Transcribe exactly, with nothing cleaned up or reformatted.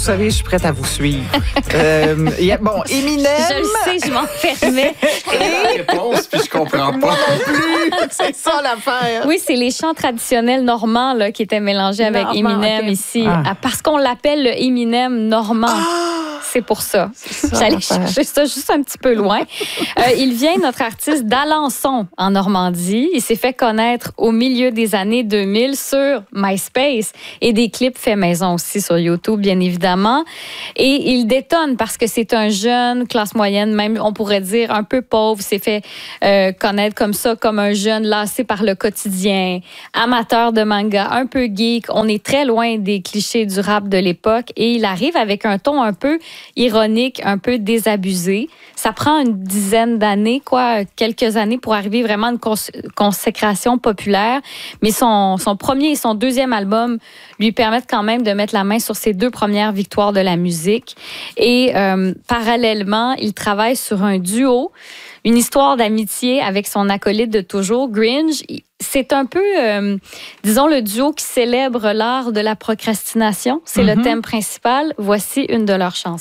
Vous savez, je suis prête à vous suivre. euh, y a, bon, Eminem. Je le sais, je m'enfermais. La réponse, puis je comprends Moi pas. non plus. C'est ça l'affaire. Oui, c'est les chants traditionnels normands là, qui étaient mélangés avec Normand, Eminem ok. ici. Ah. Ah, parce qu'on l'appelle le Eminem normand. C'est pour ça. ça, J'allais l'affaire. chercher ça juste un petit peu loin. Euh, il vient, notre artiste, d'Alençon, en Normandie. Il s'est fait connaître au milieu des années deux mille sur MySpace et des clips faits maison aussi sur YouTube, bien évidemment. Et il détonne parce que c'est un jeune, classe moyenne, même on pourrait dire un peu pauvre. Il s'est fait euh, connaître comme ça, comme un jeune lassé par le quotidien, amateur de manga, un peu geek. On est très loin des clichés du rap de l'époque et il arrive avec un ton un peu ironique, un peu désabusé. Ça prend une dizaine d'années, quoi, quelques années pour arriver vraiment à une cons- consécration populaire. Mais son, son premier et son deuxième album lui permettent quand même de mettre la main sur ses deux premières victoires de la musique. Et euh, parallèlement, il travaille sur un duo, une histoire d'amitié avec son acolyte de toujours, Gringe. C'est un peu, euh, disons, le duo qui célèbre l'art de la procrastination. C'est Mm-hmm. le thème principal. Voici une de leurs chansons.